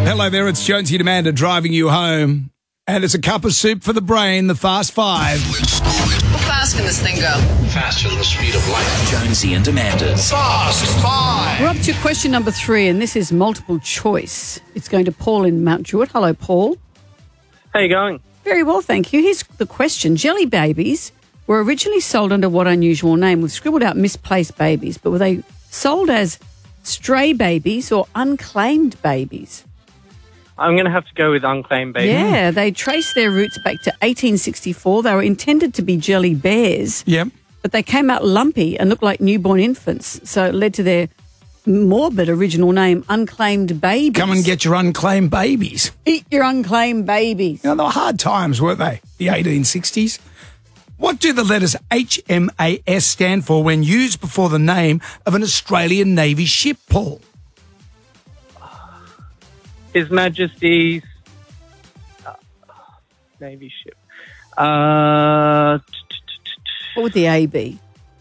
Hello there, it's Jonesy and Amanda driving you home. And it's a cup of soup for the brain, the Fast Five. How fast can this thing go? Faster than the speed of light. Jonesy and Amanda's Fast Five. We're up to question number 3, and this is multiple choice. It's going to Paul in Mount Druitt. Hello, Paul. How you going? Very well, thank you. Here's the question. Jelly babies were originally sold under what unusual name? We've scribbled out misplaced babies, but were they sold as stray babies or unclaimed babies? I'm going to have to go with unclaimed baby. Yeah, they trace their roots back to 1864. They were intended to be jelly bears, Yep. but they came out lumpy and looked like newborn infants, so it led to their morbid original name, unclaimed babies. Come and get your unclaimed babies. Eat your unclaimed babies. You know, they were hard times, weren't they? The 1860s. What do the letters HMAS stand for when used before the name of an Australian Navy ship, Paul? His Majesty's Navy ship. What would the A be?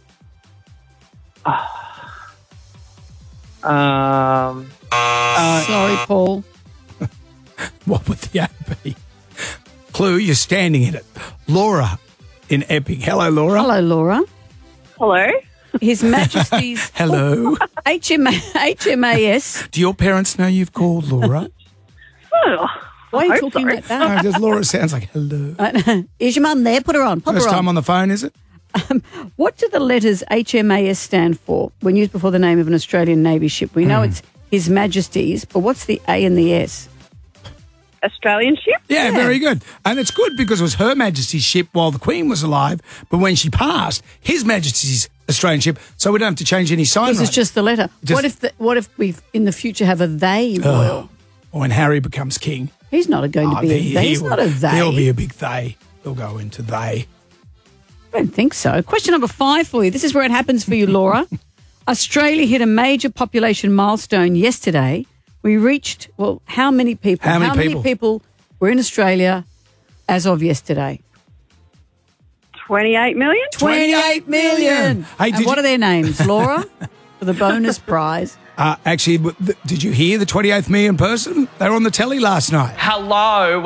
Sorry, Paul. What would the A be? Clue, you're standing in it. Laura in Epping. Hello, Laura. Hello, Laura. Hello? His Majesty's Hello. HMAS. Do your parents know you've called Laura? Oh, Why are you I hope talking so. like that? No, just Laura sounds like hello. Is your mum there? Put her on. Pop First her on. time on the phone, is it? What do the letters HMAS stand for when used before the name of an Australian Navy ship? We know it's His Majesty's, but what's the A and the S? Australian ship? Yeah, very good. And it's good because it was Her Majesty's ship while the Queen was alive, but when she passed, His Majesty's Australian ship, so we don't have to change any sign. This is just the letter. What if we in the future have a they royal? Or when Harry becomes king. He's not going to be a they. He's not a they. He'll be a big they. He'll go into they. I don't think so. Question number 5 for you. This is where it happens for you, Laura. Australia hit a major population milestone yesterday. We reached, well, how many people? How many people were in Australia as of yesterday? 28 million? 28 million. Hey, and what are their names, Laura? For the bonus prize. Actually, did you hear the 28th million person? They were on the telly last night. Hello.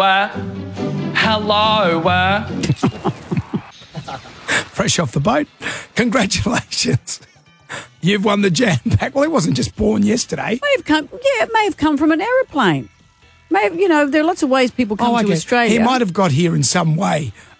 Fresh off the boat. Congratulations. You've won the jam pack. Well, it wasn't just born yesterday. It may have come from an aeroplane. There are lots of ways people come to Australia. He might have got here in some way